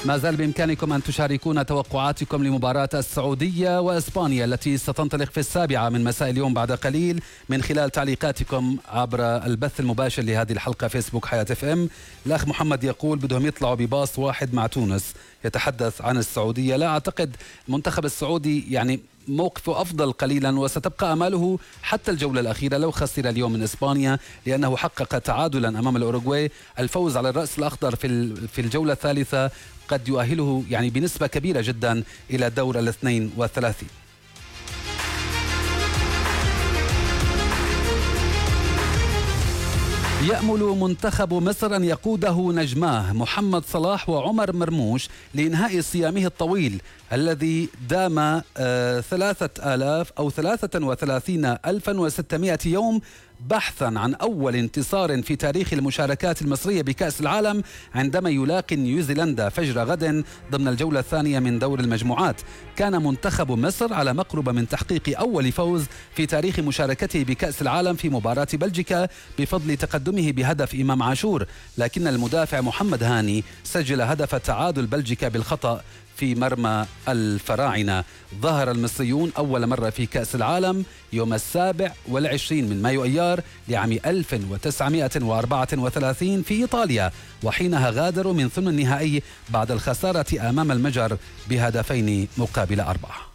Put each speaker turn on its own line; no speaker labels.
ما زال بإمكانكم أن تشاركون توقعاتكم لمباراة السعودية وإسبانيا التي ستنطلق في 7 من مساء اليوم بعد قليل من خلال تعليقاتكم عبر البث المباشر لهذه الحلقة فيسبوك حياة اف ام. الأخ محمد يقول بدهم يطلعوا بباص واحد مع تونس، يتحدث عن السعودية. لا أعتقد المنتخب السعودي يعني موقفه أفضل قليلا، وستبقى أماله حتى الجولة الأخيرة لو خسر اليوم من إسبانيا، لأنه حقق تعادلا أمام الأوروغواي. الفوز على الرأس الأخضر في الجولة الثالثة قد يؤهله يعني بنسبة كبيرة جدا إلى دور 32. يأمل منتخب مصر أن يقوده نجماه محمد صلاح وعمر مرموش لإنهاء صيامه الطويل الذي دام 33,600 يوم بحثا عن أول انتصار في تاريخ المشاركات المصرية بكأس العالم، عندما يلاقي نيوزيلندا فجر غد ضمن الجولة الثانية من دور المجموعات. كان منتخب مصر على مقربة من تحقيق أول فوز في تاريخ مشاركته بكأس العالم في مباراة بلجيكا بفضل تقدمه بهدف إمام عاشور، لكن المدافع محمد هاني سجل هدف تعادل بلجيكا بالخطأ في مرمى الفراعنة. ظهر المصريون أول مرة في كأس العالم يوم 27 من مايو أيار لعام 1934 في إيطاليا، وحينها غادروا من ثمن النهائي بعد الخسارة أمام المجر ب2 مقابل 4.